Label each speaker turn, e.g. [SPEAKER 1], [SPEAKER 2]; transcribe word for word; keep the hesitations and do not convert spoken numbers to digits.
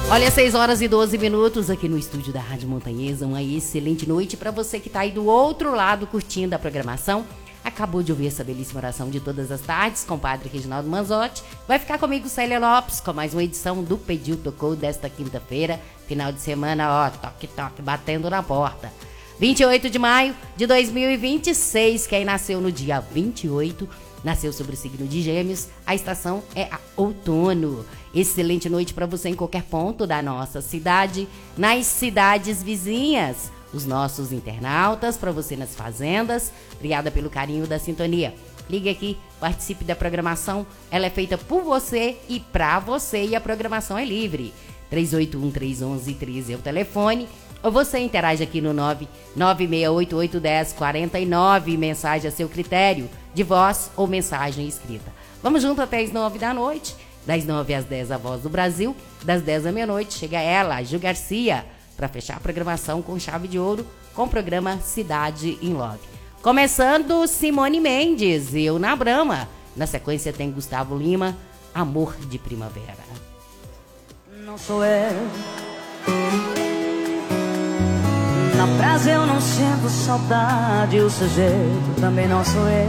[SPEAKER 1] Olha, seis horas e doze minutos aqui no estúdio da Rádio Montanhesa. Uma excelente noite para você que está aí do outro lado curtindo a programação. Acabou de ouvir essa belíssima oração de todas as tardes com o padre Reginaldo Manzotti. Vai ficar comigo, Célia Lopes, com mais uma edição do Pediu Tocou desta quinta-feira. Final de semana, ó, toque, toque, batendo na porta. vinte e oito de maio de dois mil e vinte e seis, quem nasceu no dia vinte e oito, nasceu sobre o signo de Gêmeos, a estação é a outono. Excelente noite para você em qualquer ponto da nossa cidade, nas cidades vizinhas, os nossos internautas, para você nas fazendas. Obrigada pelo carinho da sintonia. Ligue aqui, participe da programação, ela é feita por você e para você e a programação é livre. três oito um, três um um, um três é o telefone. Ou você interage aqui no nove nove seis oito oito um zero quatro nove, mensagem a seu critério, de voz ou mensagem escrita. Vamos junto até as nove da noite, das nove às dez a Voz do Brasil, das dez à meia-noite chega ela, Ju Garcia, para fechar a programação com chave de ouro, com o programa Cidade in Love. Começando, Simone Mendes, Eu na Brama. Na sequência tem Gustavo Lima, Amor de Primavera.
[SPEAKER 2] Não sou eu. Na frase eu não sinto saudade, o sujeito também não sou eu.